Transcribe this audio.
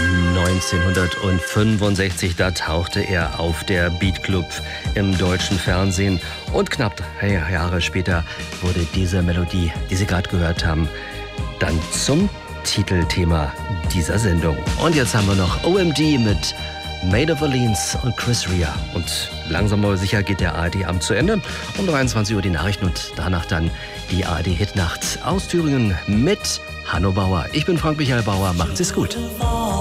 1965, da tauchte er auf, der Beat Club im deutschen Fernsehen. Und knapp 3 Jahre später wurde diese Melodie, die Sie gerade gehört haben, dann zum Titelthema dieser Sendung. Und jetzt haben wir noch OMD mit Made of Orleans und Chris Rea. Und langsam aber sicher geht der ARD-Abend zu Ende. Um 23 Uhr die Nachrichten und danach dann die ARD-Hitnacht aus Thüringen mit Hanno Bauer. Ich bin Frank-Michael Bauer. Macht's gut.